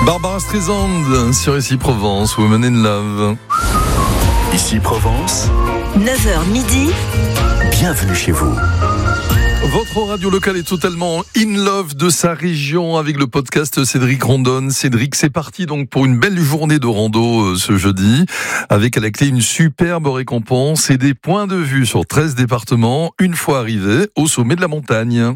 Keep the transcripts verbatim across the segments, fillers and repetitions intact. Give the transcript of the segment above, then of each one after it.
Barbara Streisand sur Ici Provence, Women in Love. Ici Provence, neuf heures midi. Bienvenue chez vous. Votre radio locale est totalement in love de sa région avec le podcast Cédric Randonne. Cédric, c'est parti donc pour une belle journée de rando ce jeudi, avec à la clé une superbe récompense et des points de vue sur treize départements, une fois arrivé au sommet de la montagne.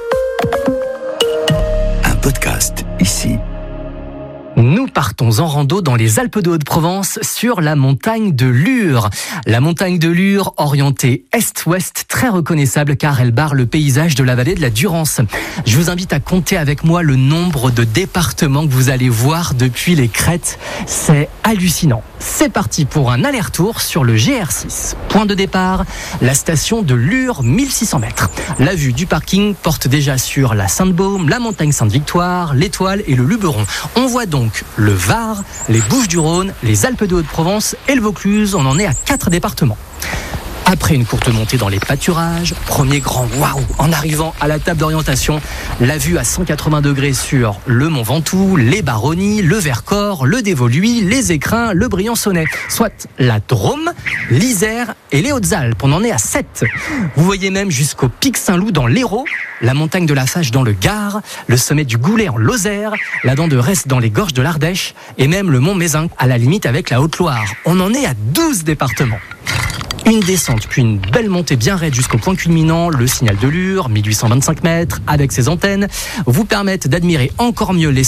Un podcast ici. Nous partons en rando dans les Alpes de Haute-Provence sur la montagne de Lure. La montagne de Lure, orientée est-ouest, très reconnaissable car elle barre le paysage de la vallée de la Durance. Je vous invite à compter avec moi le nombre de départements que vous allez voir depuis les crêtes. C'est hallucinant. C'est parti pour un aller-retour sur le G R six. Point de départ, la station de Lure, mille six cents mètres. La vue du parking porte déjà sur la Sainte-Baume, la montagne Sainte-Victoire, l'Étoile et le Luberon. On voit donc le Var, les Bouches-du-Rhône, les Alpes de Haute-Provence et le Vaucluse. On en est à quatre départements. Après une courte montée dans les pâturages, premier grand waouh en arrivant à la table d'orientation, la vue à cent quatre-vingts degrés sur le Mont Ventoux, les Baronnies, le Vercors, le Dévoluy, les Écrins, le Briançonnais, soit la Drôme, l'Isère et les Hautes-Alpes. On en est à sept. Vous voyez même jusqu'au Pic Saint-Loup dans l'Hérault, la montagne de la Fage dans le Gard, le sommet du Goulet en Lozère, la dent de Retz dans les gorges de l'Ardèche et même le Mont Mézin à la limite avec la Haute-Loire. On en est à douze départements. Une descente, puis une belle montée bien raide jusqu'au point culminant, le Signal de Lure, mille huit cent vingt-cinq mètres, avec ses antennes, vous permettent d'admirer encore mieux les